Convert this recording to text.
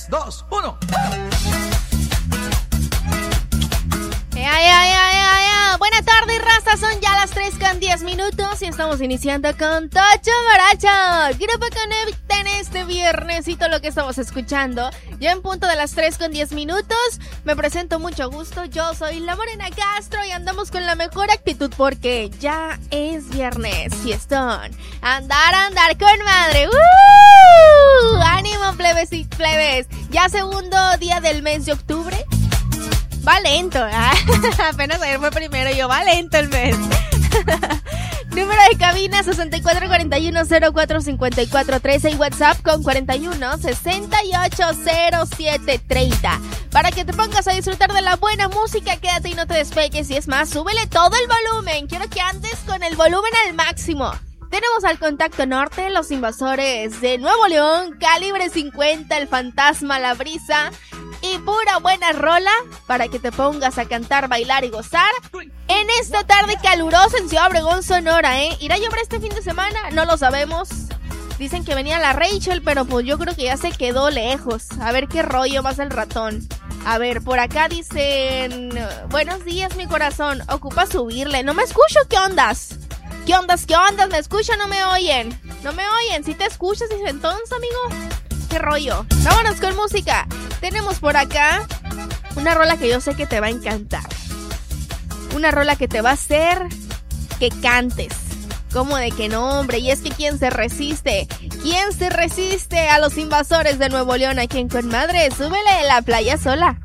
2, 1. Buenas tardes, raza, son ya las 3:10 y estamos iniciando con Tocho Morocho. Grupo Connect en este viernesito lo que estamos escuchando. Ya en punto de las 3:10. Me presento, mucho gusto, yo soy la Morena Castro y andamos con la mejor actitud porque ya es viernes, fiestón. Andar con madre. ¡Ánimo, plebes y plebes! Ya segundo día del mes de octubre. Va lento, apenas ayer fue primero, yo va lento el mes. Número de cabina 6441045413 y WhatsApp con 41680730. Para que te pongas a disfrutar de la buena música, quédate y no te despegues. Y es más, súbele todo el volumen, quiero que andes con el volumen al máximo. Tenemos al Contacto Norte, Los Invasores de Nuevo León, Calibre 50, El Fantasma, La Brisa y pura buena rola para que te pongas a cantar, bailar y gozar en esta tarde calurosa en Ciudad Obregón, Sonora, ¿Irá a llover este fin de semana? No lo sabemos. Dicen que venía la Rachel, pero pues yo creo que ya se quedó lejos. A ver qué rollo más el ratón. A ver, por acá dicen: buenos días, mi corazón. Ocupa subirle. No me escucho, ¿qué ondas? ¿Qué ondas? ¿Me escuchan o no me oyen? ¿No me oyen? ¿Sí te escuchas? Dice, entonces, amigo, ¿qué rollo? Vámonos con música. Tenemos por acá una rola que yo sé que te va a encantar. Una rola que te va a hacer que cantes. ¿Cómo de que no, hombre? Y es que ¿quién se resiste? ¿Quién se resiste a Los Invasores de Nuevo León aquí en Con Madre? Súbele La Playa Sola.